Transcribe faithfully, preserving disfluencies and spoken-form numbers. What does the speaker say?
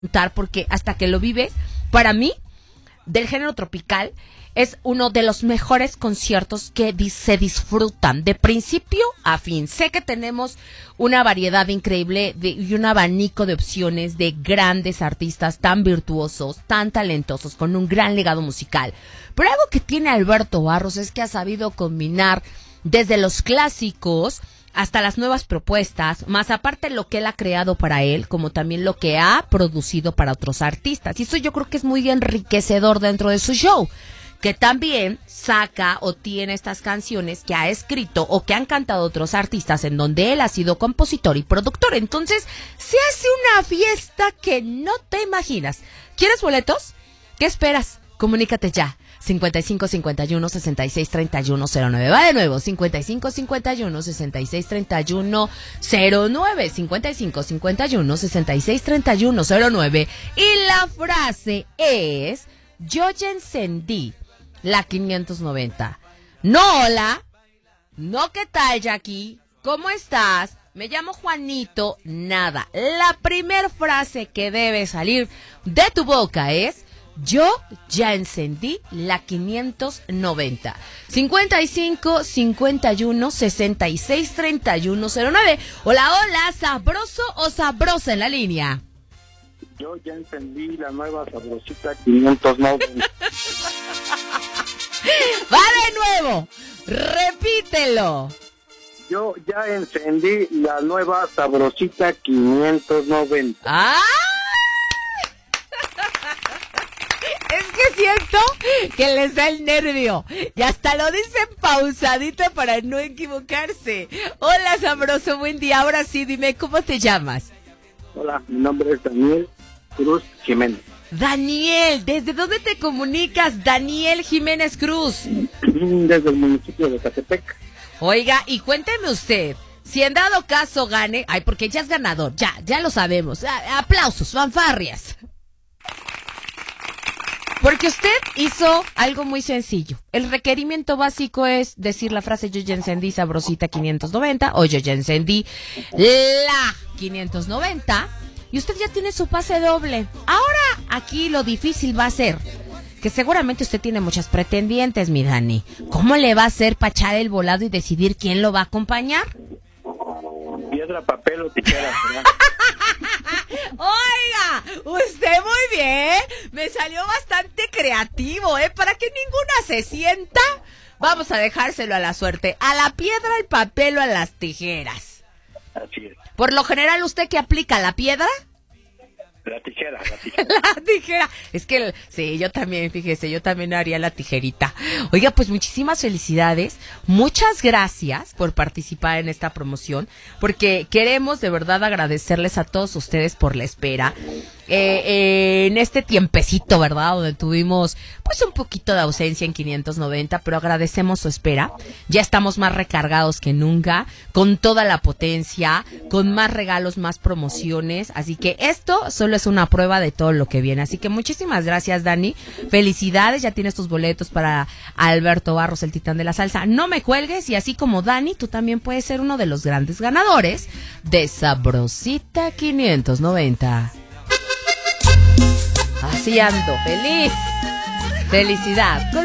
porque hasta que lo vives, para mí, del género tropical, es uno de los mejores conciertos que dis- se disfrutan de principio a fin. Sé que tenemos una variedad increíble de, y un abanico de opciones de grandes artistas tan virtuosos, tan talentosos, con un gran legado musical. Pero algo que tiene Alberto Barros es que ha sabido combinar desde los clásicos hasta las nuevas propuestas, más aparte lo que él ha creado para él, como también lo que ha producido para otros artistas. Y eso yo creo que es muy enriquecedor dentro de su show, que también saca o tiene estas canciones que ha escrito o que han cantado otros artistas en donde él ha sido compositor y productor. Entonces, se hace una fiesta que no te imaginas. ¿Quieres boletos? ¿Qué esperas? Comunícate ya. cincuenta y cinco cincuenta y uno sesenta y seis treinta y uno cero nueve. Va de nuevo, cincuenta y cinco cincuenta y uno sesenta y seis treinta y uno cero nueve. cincuenta y cinco cincuenta y uno sesenta y seis treinta y uno cero nueve. Y la frase es: yo ya encendí la quinientos noventa. No, hola. No, ¿qué tal, Jackie? ¿Cómo estás? Me llamo Juanito. Nada. La primer frase que debe salir de tu boca es: yo ya encendí la quinientos noventa. cincuenta y cinco cincuenta y uno sesenta y seis treinta y uno cero nueve. Hola, hola, ¿sabroso o sabrosa en la línea? Yo ya encendí la nueva sabrosita quinientos noventa. Va de nuevo, repítelo. Yo ya encendí la nueva sabrosita quinientos noventa. ¡Ah! Es que siento que les da el nervio. Y hasta lo dicen pausadito para no equivocarse. Hola, sabroso, buen día. Ahora sí, dime, ¿cómo te llamas? Hola, mi nombre es Daniel Cruz Jiménez. Daniel, ¿desde dónde te comunicas, Daniel Jiménez Cruz? Desde el municipio de Catepec. Oiga, y cuénteme usted, si en dado caso gane, ay, porque ya es ganador, ya, ya lo sabemos. A- aplausos, fanfarrias. Porque usted hizo algo muy sencillo. El requerimiento básico es decir la frase: yo ya encendí sabrosita quinientos noventa o yo ya encendí la quinientos noventa, y usted ya tiene su pase doble. Ahora aquí lo difícil va a ser que seguramente usted tiene muchas pretendientes, mi Dani. ¿Cómo le va a hacer para echar el volado y decidir quién lo va a acompañar? Piedra, papel o tijera. Oiga, usted muy bien, me salió bastante creativo, ¿eh? Para que ninguna se sienta, vamos a dejárselo a la suerte, a la piedra, al papel o a las tijeras. Así es. Por lo general, ¿usted qué aplica? ¿La piedra? La tijera, la tijera. La tijera. Es que, el- sí, yo también, fíjese, yo también haría la tijerita. Oiga, pues muchísimas felicidades. Muchas gracias por participar en esta promoción, porque queremos de verdad agradecerles a todos ustedes por la espera. Eh, eh, en este tiempecito, ¿verdad? Donde tuvimos pues un poquito de ausencia en quinientos noventa, pero agradecemos su espera. Ya estamos más recargados que nunca, con toda la potencia, con más regalos, más promociones. Así que esto solo es una prueba de todo lo que viene. Así que muchísimas gracias, Dani. Felicidades, ya tienes tus boletos para Alberto Barros, el titán de la salsa. No me cuelgues, y así como Dani, tú también puedes ser uno de los grandes ganadores de Sabrosita quinientos noventa. Así ando, feliz. Felicidad.